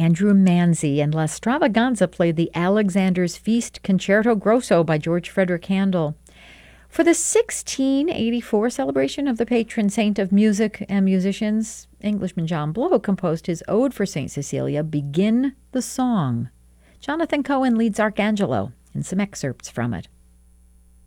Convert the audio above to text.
Andrew Manzi, and La Stravaganza played the Alexander's Feast Concerto Grosso by George Frederick Handel. For the 1684 celebration of the patron saint of music and musicians, Englishman John Blow composed his ode for St. Cecilia, Begin the Song. Jonathan Cohen leads Arcangelo in some excerpts from it.